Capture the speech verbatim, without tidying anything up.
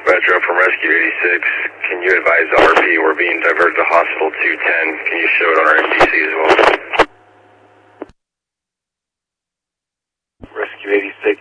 Metro from Rescue eighty-six. Can you advise R P we're being diverted to Hospital two ten? Can you show it on our M D C as well? Rescue eighty-six,